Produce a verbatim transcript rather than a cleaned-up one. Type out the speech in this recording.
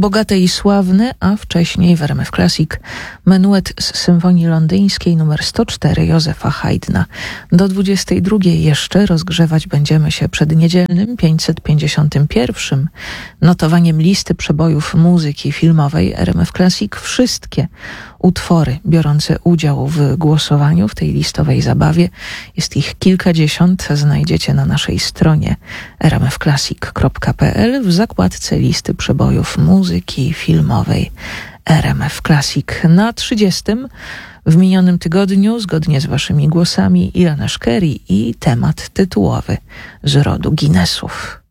Bogate i sławne, a wcześniej w R M F Classic menuet z Symfonii Londyńskiej nr sto cztery Józefa Haydna. Do dwudziestej drugiej jeszcze rozgrzewać będziemy się przed niedzielnym pięćset pięćdziesiątym pierwszym notowaniem listy przebojów muzyki filmowej R M F Classic. Wszystkie utwory biorące udział w głosowaniu w tej listowej zabawie, jest ich kilkadziesiąt, znajdziecie na naszej stronie r m f classic kropka p l w zakładce listy przebojów muzyki filmowej R M F Classic. Na trzydziestym w minionym tygodniu, zgodnie z waszymi głosami, Ilana Szkeri i temat tytułowy z rodu Guinnessów.